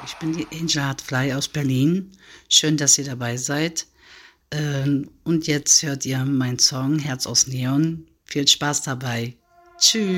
ich bin die Angel Hartfly aus Berlin. Schön, dass ihr dabei seid. Und jetzt hört ihr meinen Song Herz aus Neon. Viel Spaß dabei. Tschüss.